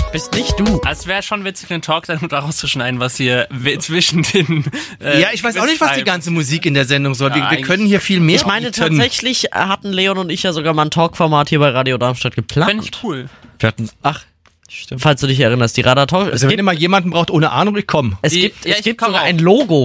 Bist nicht du. Es wäre schon witzig, einen Talksendung daraus zu schneiden, was hier zwischen den... Ja, ich weiß auch nicht, was die ganze Musik in der Sendung soll. Wir können hier viel mehr Ich meine, tatsächlich hatten Leon und ich ja sogar mal ein Talkformat hier bei Radio Darmstadt geplant. Fände ich cool. Wir hatten, stimmt. Falls du dich erinnerst, die Radar Talk. Also wenn immer jemanden braucht ohne Ahnung, ich komme. Es gibt sogar ein Logo